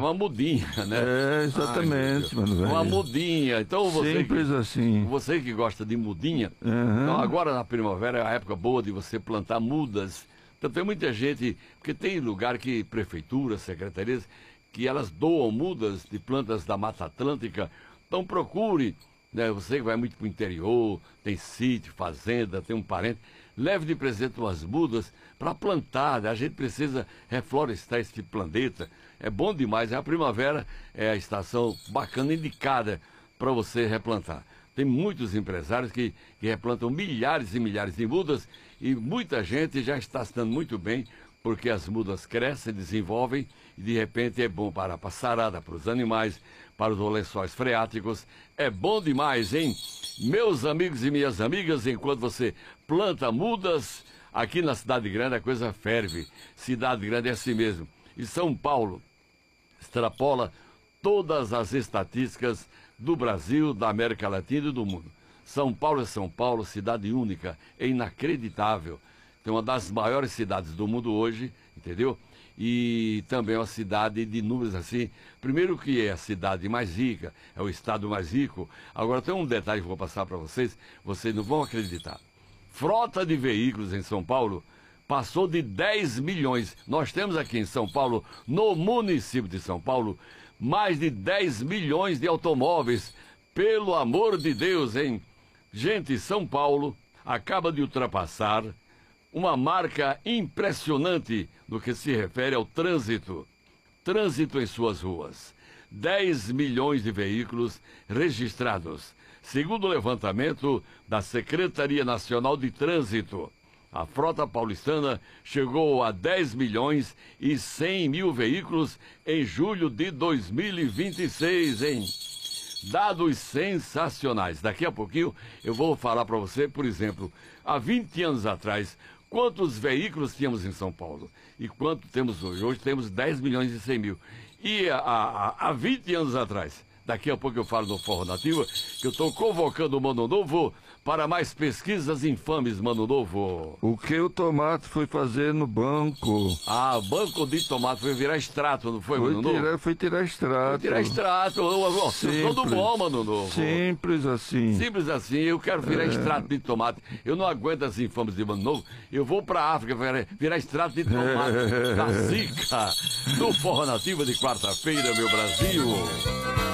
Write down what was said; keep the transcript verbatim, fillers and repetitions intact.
uma mudinha, né? É, exatamente, mano, velho. Uma mudinha. Então você Simples que, assim. Você que gosta de mudinha, Uhum. então agora na primavera é a época boa de você plantar mudas. Então tem muita gente, porque tem lugar que prefeituras, secretarias, que elas doam mudas de plantas da Mata Atlântica. Então procure, né? Você que vai muito para o interior, tem sítio, fazenda, tem um parente, leve de presente umas mudas para plantar, né? A gente precisa reflorestar esse planeta. É bom demais, a primavera é a estação bacana, indicada para você replantar. Tem muitos empresários que, que replantam milhares e milhares de mudas e muita gente já está se dando muito bem, porque as mudas crescem, desenvolvem e de repente é bom para a passarada, para os animais, para os lençóis freáticos. É bom demais, hein? Meus amigos e minhas amigas, enquanto você planta mudas, aqui na Cidade Grande a coisa ferve. Cidade Grande é assim mesmo. E São Paulo extrapola todas as estatísticas do Brasil, da América Latina e do mundo. São Paulo é São Paulo, cidade única, é inacreditável. É uma das maiores cidades do mundo hoje, entendeu? E também é uma cidade de números assim. Primeiro que é a cidade mais rica, é o estado mais rico. Agora tem um detalhe que eu vou passar para vocês, vocês não vão acreditar. Frota de veículos em São Paulo passou de dez milhões. Nós temos aqui em São Paulo, no município de São Paulo, mais de dez milhões de automóveis. Pelo amor de Deus, hein? Gente, São Paulo acaba de ultrapassar uma marca impressionante no que se refere ao trânsito. Trânsito em suas ruas. dez milhões de veículos registrados. Segundo o levantamento da Secretaria Nacional de Trânsito, a frota paulistana chegou a dez milhões e cem mil veículos em julho de dois mil e vinte e seis, hein? Dados sensacionais. Daqui a pouquinho eu vou falar para você, por exemplo, há vinte anos atrás, quantos veículos tínhamos em São Paulo e quanto temos hoje? Hoje temos dez milhões e cem mil. E há vinte anos atrás, daqui a pouco eu falo no Forró Nativa, que eu estou convocando o Mano Novo para mais pesquisas infames, Mano Novo. O que o tomate foi fazer no banco? Ah, banco de tomate foi virar extrato, não foi, Foi Mano tirar, Novo? foi tirar extrato. Foi tirar extrato. Oh, oh, Simples. Tudo bom, Mano Novo. Simples assim. Simples assim, eu quero virar é. extrato de tomate. Eu não aguento as infames de Mano Novo. Eu vou pra África virar, virar extrato de tomate. Da Zika. No Forró Nativa de quarta-feira, meu Brasil.